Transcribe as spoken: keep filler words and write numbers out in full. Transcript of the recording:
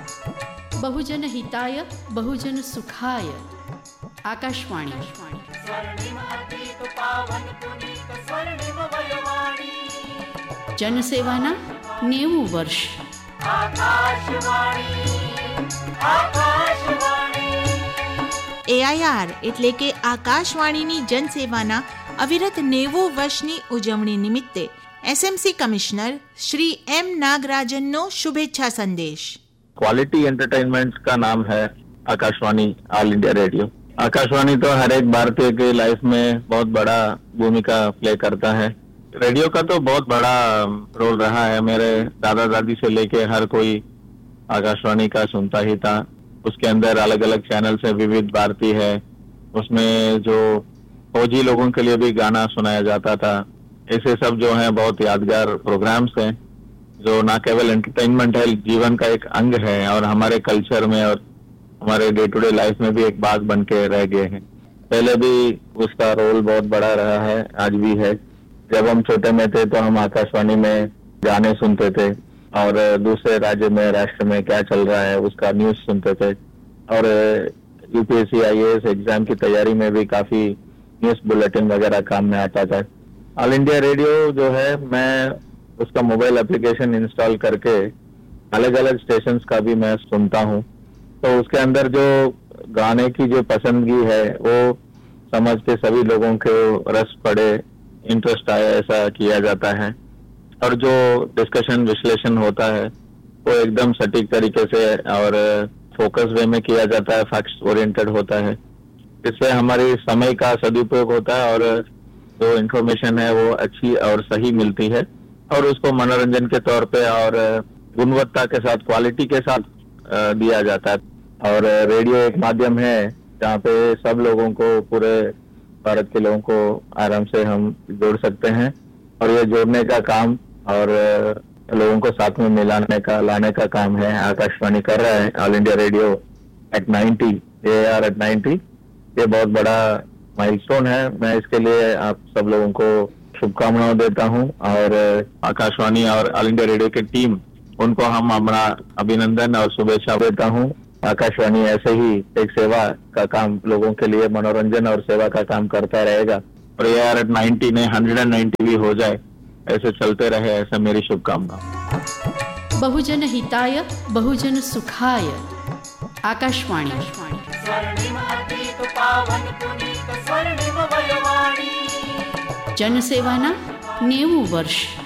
बहुजन हिताय बहुजन सुखाय आकाशवाणी। जनसेवाना नेવું વર્ષ। એઆઈઆર એટલે કે આકાશવાણીની જનસેવાના અવિરત નેવું વર્ષની ઉજવણી નિમિત્તે એસએમસી કમિશ્નર શ્રી એમ નાગરાજનનો શુભેચ્છા સંદેશ। क्वालिटी एंटरटेनमेंट का नाम है Akashvani all India radio. Akashvani तो हर एक भारतीय की लाइफ में बहुत बड़ा भूमिका प्ले करता है। रेडियो का तो बहुत बड़ा रोल रहा है। मेरे दादा दादी से लेके हर कोई आकाशवाणी का सुनता ही था। उसके अंदर अलग अलग चैनल से विविध भारती है, उसमें जो फौजी लोगों के लिए भी गाना सुनाया जाता था। ऐसे सब जो है बहुत यादगार प्रोग्राम्स हैं जो ना केवल एंटरटेनमेंट है, जीवन का एक अंग है और हमारे कल्चर में और हमारे डे टू डे लाइफ में भी एक भाग बन के रह गए हैं। पहले भी उसका रोल बहुत बड़ा रहा है, आज भी है। जब हम छोटे में थे तो हम आकाशवाणी में गाने सुनते थे और दूसरे राज्य में राष्ट्र में क्या चल रहा है उसका न्यूज सुनते थे। और यूपीएससी आईएएस एग्जाम की तैयारी में भी काफी न्यूज बुलेटिन वगैरह काम में आता था। ऑल इंडिया रेडियो जो है, मैं उसका मोबाइल एप्लीकेशन इंस्टॉल करके अलग अलग स्टेशंस का भी मैं सुनता हूँ। तो उसके अंदर जो गाने की जो पसंदगी है वो समझ के सभी लोगों को रस पड़े, इंटरेस्ट आए, ऐसा किया जाता है। और जो डिस्कशन विश्लेषण होता है वो एकदम सटीक तरीके से और फोकस वे में किया जाता है, फैक्ट्स ओरिएंटेड होता है। इससे हमारी समय का सदुपयोग होता है और जो इंफॉर्मेशन है वो अच्छी और सही मिलती है और उसको मनोरंजन के तौर पे और गुणवत्ता के साथ, क्वालिटी के साथ दिया जाता है। और रेडियो एक माध्यम है जहाँ पे सब लोगों को, पूरे भारत के लोगों को आराम से हम जोड़ सकते हैं। और ये जोड़ने का काम और लोगों को साथ में मिलाने का, लाने का काम है आकाशवाणी कर रहा है। All India radio at ninety, A R eight ninety, ये बहुत बड़ा माइलस्टोन है। मैं इसके लिए आप सब लोगों को शुभकामनाएं देता हूं और आकाशवाणी और ऑल इंडिया रेडियो की टीम, उनको हम अपना अभिनंदन और शुभेच्छा देता हूं। आकाशवाणी ऐसे ही एक सेवा का काम, लोगों के लिए मनोरंजन और सेवा का काम करता रहेगा और ए आर एट नाइन्टी ने हंड्रेड एंड नाइन्टी भी हो जाए, ऐसे चलते रहे, ऐसा मेरी शुभकामना। बहुजन हिताय बहुजन सुखाय आकाशवाणी। जनसेवाना नेવું વર્ષ।